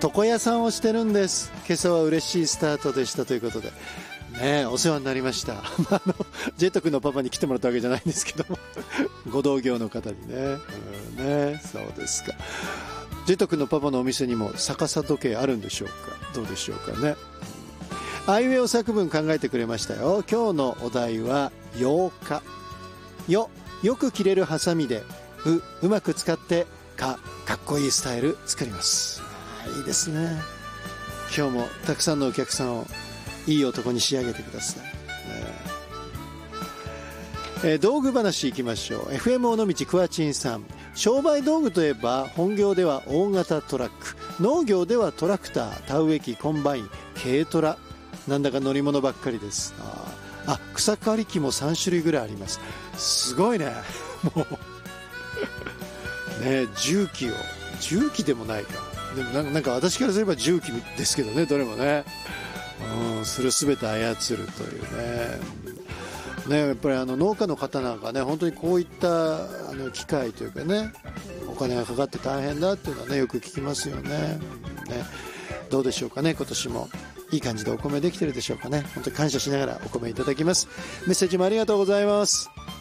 床屋さんをしてるんです。今朝は嬉しいスタートでしたということでね、お世話になりましたジェット君のパパに来てもらったわけじゃないんですけどもご同業の方にね、そうですか。ジェット君のパパのお店にも逆さ時計あるんでしょうか、どうでしょうかね。あいうえお作文考えてくれましたよ。今日のお題は8日。よく切れるハサミで、うまく使って、かっこいいスタイル作ります。いいですね。今日もたくさんのお客さんをいい男に仕上げてください、道具話いきましょう。 FM 尾道クワチンさん、商売道具といえば本業では大型トラック、農業ではトラクター、田植え機、コンバイン、軽トラ、なんだか乗り物ばっかりです。草刈り機も3種類ぐらいあります。すごいねもうね、重機でもないか、でもなんか私からすれば重機ですけどね、どれもね、それを全て操るというね。やっぱり農家の方なんかね、本当にこういった機械というかね、お金がかかって大変だっていうのはね、よく聞きますよね。どうでしょうかね、今年もいい感じでお米できてるでしょうかね。本当に感謝しながらお米いただきます。メッセージもありがとうございます。